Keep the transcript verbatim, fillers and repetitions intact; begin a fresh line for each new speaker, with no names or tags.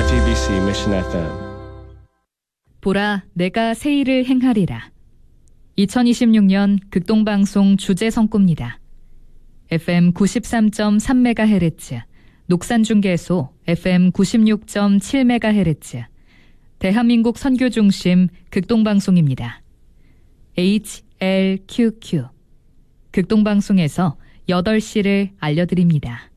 지티비씨 Mission 에프엠.
보라, 내가 새 일을 행하리라. 이천이십육 년 극동방송 주제 성구입니다. 에프엠 구십삼 점 삼 메가헤르츠, 녹산중계소 에프엠 구십육 점 칠 메가헤르츠, 대한민국 선교중심 극동방송입니다. 에이치엘큐큐, 극동방송에서 여덟 시를 알려드립니다.